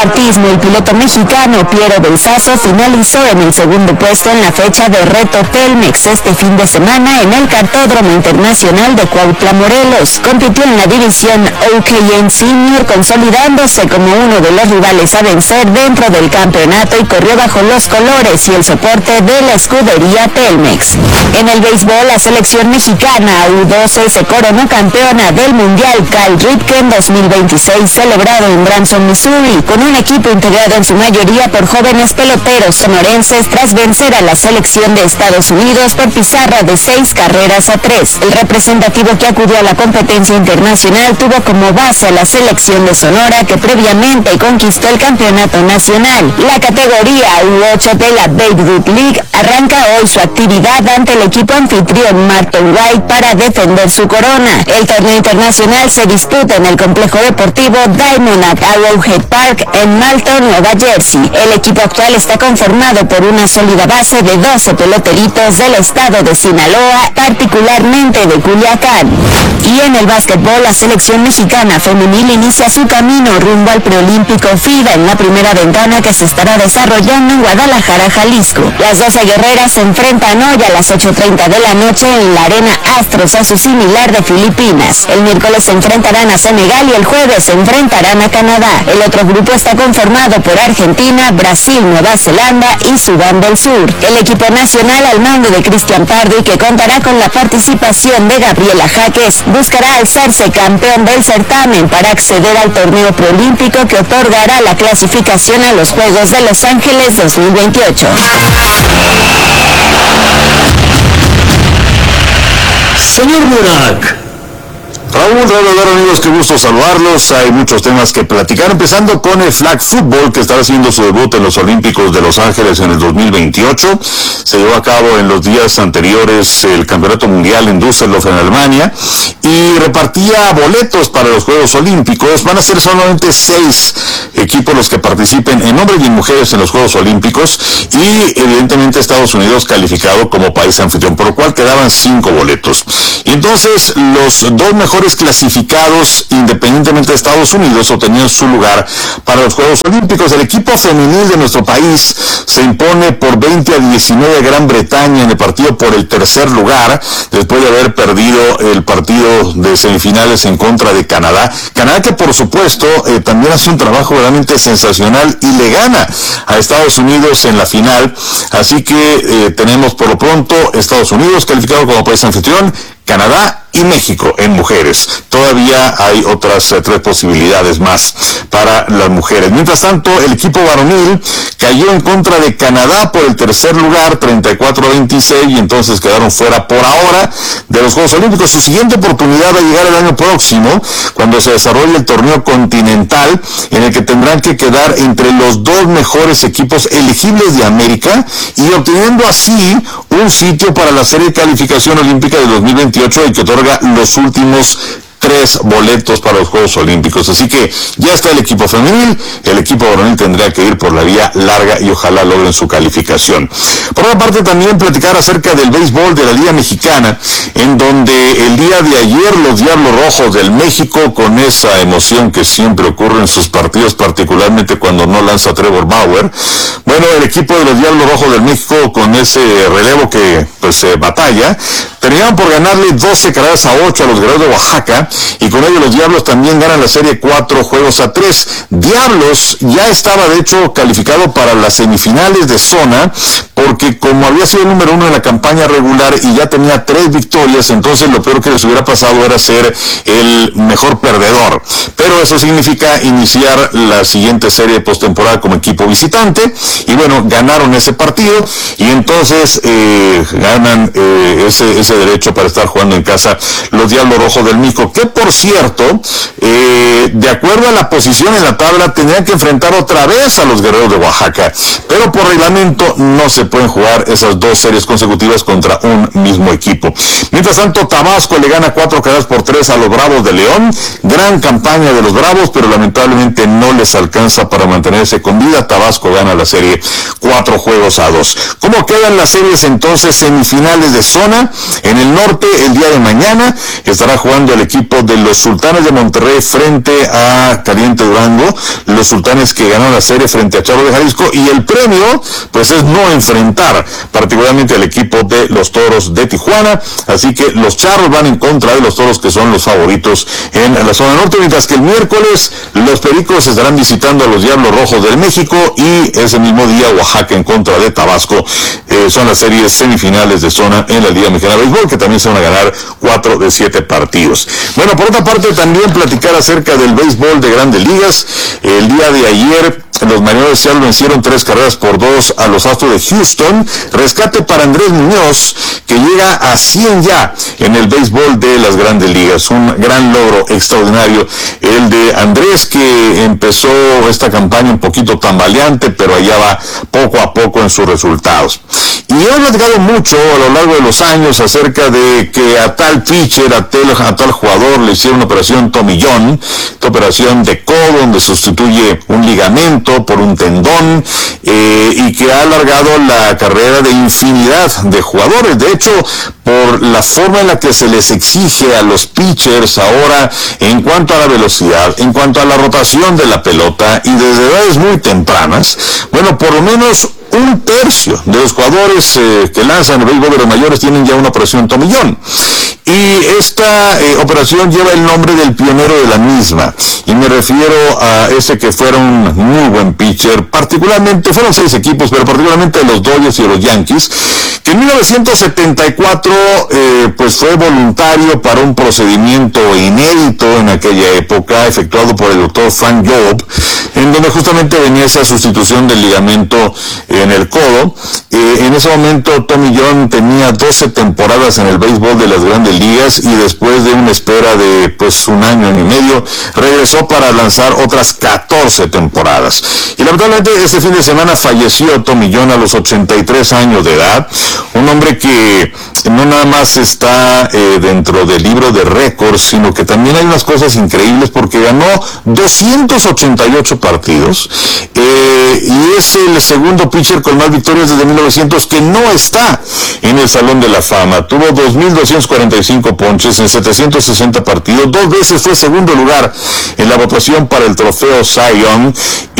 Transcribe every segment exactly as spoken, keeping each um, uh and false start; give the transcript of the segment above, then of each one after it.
atletismo, el piloto mexicano Piero Belsazo finalizó en el segundo puesto en la fecha de reto Telmex este fin de semana en el Cartódromo Internacional de Cuautla, Morelos. Compitió en la división O K N Senior, consolidándose como uno de los rivales a vencer dentro del campeonato y corrió bajo los colores y el soporte de la escudería Telmex. En el béisbol, la selección mexicana U doce se coronó campeona del Mundial Cal Ripken dos mil veintiséis, celebrado en Branson, Missouri, con un equipo integrado en su mayoría por jóvenes peloteros sonorenses tras vencer a la selección de Estados Unidos por pizarra de seis carreras a tres. El representativo que acudió a la competencia internacional tuvo como base a la selección de Sonora, que previamente conquistó el campeonato nacional. La categoría U ocho de la Babe Ruth League arranca hoy su actividad ante el equipo anfitrión Martin White para defender su corona. El torneo internacional se disputa en el complejo deportivo Diamond at Arrowhead Park en Malton, Nueva Jersey. El equipo actual está conformado por una sólida base de doce peloteritos del estado de Sinaloa, particularmente de Culiacán. Y en el básquetbol, la selección mexicana femenil inicia su camino rumbo al preolímpico FIBA en la primera ventana que se estará desarrollando en Guadalajara, Jalisco. Las doce guerreras se enfrentan hoy a las ocho treinta de la noche en la Arena Astros a su similar de Filipinas. El miércoles se enfrentarán a Senegal y el jueves se enfrentarán a Canadá. El otro grupo está conformado por Argentina, Brasil, Nueva Zelanda y Sudán del Sur. El equipo nacional al mando de Cristian Pardo, y que contará con la participación de Gabriela Jaques, buscará alzarse campeón del certamen para acceder al torneo preolímpico que otorgará la clasificación a los Juegos de Los Ángeles dos mil veintiocho. Señor Burak. Raúl, Raúl, amigos, qué gusto saludarlos. Hay muchos temas que platicar, empezando con el flag football, que estará haciendo su debut en los Olímpicos de Los Ángeles en el dos mil veintiocho. Se llevó a cabo en los días anteriores el Campeonato Mundial en Düsseldorf, en Alemania, y repartía boletos para los Juegos Olímpicos. Van a ser solamente seis equipos los que participen en hombres y en mujeres en los Juegos Olímpicos, y evidentemente Estados Unidos calificado como país anfitrión, por lo cual quedaban cinco boletos. Y entonces los dos mejores clasificados, independientemente de Estados Unidos, obtenían su lugar para los Juegos Olímpicos. El equipo femenil de nuestro país se impone por veinte a diecinueve a Gran Bretaña en el partido por el tercer lugar, después de haber perdido el partido de semifinales en contra de Canadá. Canadá, que por supuesto eh, también hace un trabajo realmente sensacional y le gana a Estados Unidos en la final. Así que eh, tenemos por lo pronto Estados Unidos calificado como país anfitrión, Canadá y México en mujeres. Todavía hay otras eh, tres posibilidades más para las mujeres. Mientras tanto, el equipo varonil cayó en contra de Canadá por el tercer lugar, treinta y cuatro a veintiséis, y entonces quedaron fuera por ahora de los Juegos Olímpicos. Su siguiente oportunidad va a llegar el año próximo, cuando se desarrolle el torneo continental, en el que tendrán que quedar entre los dos mejores equipos elegibles de América, y obteniendo así un sitio para la serie de calificación olímpica de dos mil veintiocho, y que otorga los últimos tres boletos para los Juegos Olímpicos. Así que ya está el equipo femenil, el equipo varonil tendrá que ir por la vía larga y ojalá logren su calificación. Por otra parte, también platicar acerca del béisbol de la Liga Mexicana, en donde el día de ayer los Diablos Rojos del México, con esa emoción que siempre ocurre en sus partidos, particularmente cuando no lanza Trevor Bauer, bueno, el equipo de los Diablos Rojos del México, con ese relevo que pues se eh, batalla, terminaron por ganarle doce carreras a ocho a los Guerreros de Oaxaca, y con ello los Diablos también ganan la serie cuatro juegos a tres. Diablos ya estaba de hecho calificado para las semifinales de zona, porque como había sido el número uno en la campaña regular y ya tenía tres victorias, entonces lo peor que les hubiera pasado era ser el mejor perdedor. Pero eso significa iniciar la siguiente serie de postemporada como equipo visitante, y bueno, ganaron ese partido, y entonces eh, ganan eh, ese, ese derecho para estar jugando en casa los Diablos Rojos del México, que por cierto, eh, de acuerdo a la posición en la tabla, tendrían que enfrentar otra vez a los Guerreros de Oaxaca, pero por reglamento no se pueden jugar esas dos series consecutivas contra un mismo equipo. Mientras tanto, Tabasco le gana cuatro carreras por tres a los Bravos de León. Gran campaña de los Bravos, pero lamentablemente no les alcanza para mantenerse con vida. Tabasco gana la serie cuatro juegos a dos. ¿Cómo quedan las series entonces semifinales de zona? En el norte, el día de mañana estará jugando el equipo equipo de los Sultanes de Monterrey frente a Caliente Durango, los Sultanes que ganaron la serie frente a Charros de Jalisco, y el premio pues es no enfrentar particularmente al equipo de los Toros de Tijuana, así que los Charros van en contra de los Toros, que son los favoritos en la zona norte, mientras que el miércoles los Pericos estarán visitando a los Diablos Rojos del México, y ese mismo día Oaxaca en contra de Tabasco. Eh, son las series semifinales de zona en la Liga Mexicana de Béisbol, que también se van a ganar cuatro de siete partidos. Bueno, por otra parte, también platicar acerca del béisbol de Grandes Ligas. El día de ayer los Marineros de Seattle vencieron tres carreras por dos a los Astros de Houston. Rescate para Andrés Muñoz, que llega a cien ya en el béisbol de las Grandes Ligas. Un gran logro extraordinario el de Andrés, que empezó esta campaña un poquito tambaleante, pero allá va poco a poco en sus resultados. Y he platicado mucho a lo largo de los años acerca de que a tal pitcher, a tal, a tal jugador le hicieron una operación tomillón, esta operación de codo donde sustituye un ligamento por un tendón, eh, y que ha alargado la carrera de infinidad de jugadores. De hecho, por la forma en la que se les exige a los pitchers ahora en cuanto a la velocidad, en cuanto a la rotación de la pelota, y desde edades muy tempranas, bueno, por lo menos un tercio de los jugadores eh, que lanzan el béisbol de los mayores tienen ya una operación tomillón. Y esta eh, operación lleva el nombre del pionero de la misma, y me refiero a ese que fuera un muy buen pitcher, particularmente, fueron seis equipos, pero particularmente los Dodgers y los Yankees, que en mil novecientos setenta y cuatro eh, pues fue voluntario para un procedimiento inédito en aquella época, efectuado por el doctor Frank Job, en donde justamente venía esa sustitución del ligamento en el codo. Eh, en ese momento Tommy John tenía doce temporadas en el béisbol de las Grandes Ligas, y después de una espera de pues un año y medio regresó para lanzar otras catorce temporadas. Y lamentablemente este fin de semana falleció Tommy John a los ochenta y tres años de edad, un hombre que no nada más está eh, dentro del libro de récords, sino que también hay unas cosas increíbles, porque ganó doscientos ochenta y ocho partidos, eh, y es el segundo pitcher con más victorias desde mil novecientos que no está en el Salón de la Fama. Tuvo dos mil doscientos cuarenta y cinco ponches en setecientos sesenta partidos, dos veces fue segundo lugar en la votación para el trofeo Cy Young,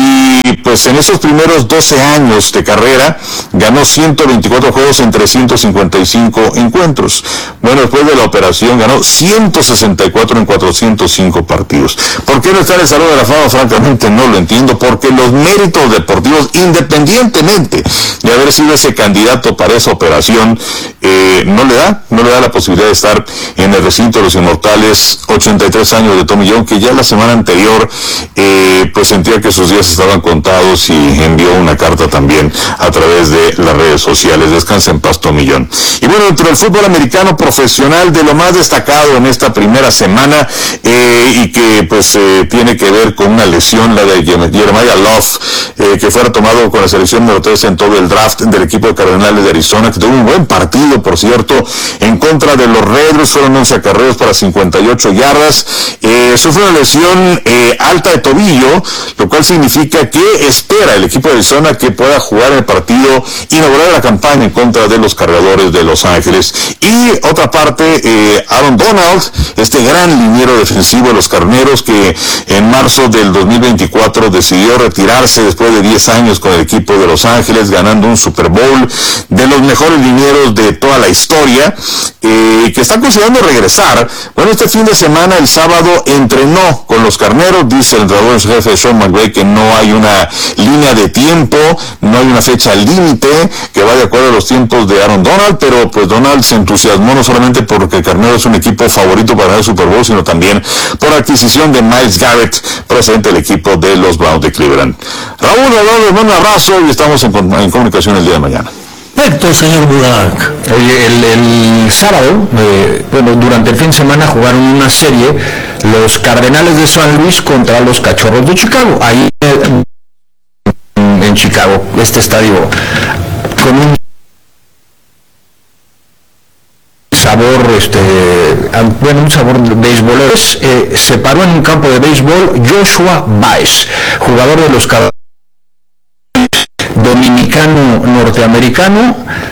y pues en esos primeros doce años de carrera ganó ciento veinticuatro juegos en trescientos cincuenta y cinco encuentros. Bueno, después de la operación ganó ciento sesenta y cuatro en cuatrocientos cinco partidos. ¿Por qué no está en el Salón de la Fama? Francamente no lo entiendo, porque los méritos deportivos, independientemente de haber sido ese candidato para esa operación, eh, no le da, no le da la posibilidad de estar en el recinto de los inmortales. ochenta y tres años de Tommy John, que ya la semana anterior eh, pues sentía que sus días estaban contados, y envió una carta también a través de las redes sociales. Descansa en paz, Tommy John. Y bueno, dentro del fútbol americano profesional, de lo más destacado en esta primera semana, eh, y que pues eh, tiene que ver con una lesión, la de Jeremiah Love, eh, que fuera tomado con la selección número tres en todo el draft del equipo de Cardenales de Arizona, que tuvo un buen partido, por cierto, en contra de los Redbirds. Fueron once acarreos para cincuenta y ocho yardas. Eh, sufre una lesión eh, alta de tobillo, lo cual significa que espera el equipo de Arizona que pueda jugar el partido inaugural de la campaña en contra de los Cargadores de Los Ángeles. Y otra parte, eh, Aaron Donald, este gran liniero defensivo de los Carneros, que en marzo del dos mil veinticuatro decidió retirarse después de diez años con el equipo de Los Ángeles, ganando un Super Bowl, de los mejores linieros de toda la historia, eh, que está considerando regresar. Bueno, este fin de semana, el sábado, entrenó con los Carneros. Dice el entrenador en jefe Sean McVay que no hay una línea de tiempo, no hay una fecha límite, que va de acuerdo a los tiempos de Aaron Donald, pero pues Donald se entusiasmó no solamente porque Carnero es un equipo favorito para ganar el Super Bowl, sino también por la adquisición de Myles Garrett, procedente del equipo de los Browns de Cleveland. Raúl, les mando un abrazo y estamos en, en comunicación el día de mañana. Perfecto, señor Burak. Oye, el, el sábado, eh, bueno, durante el fin de semana jugaron una serie los Cardenales de San Luis contra los Cachorros de Chicago. Ahí eh, en Chicago, este estadio con un sabor, este, bueno, un sabor de béisbol. Eh, se paró en un campo de béisbol Joshua Baez, jugador de los Cardenales, dominicano norteamericano,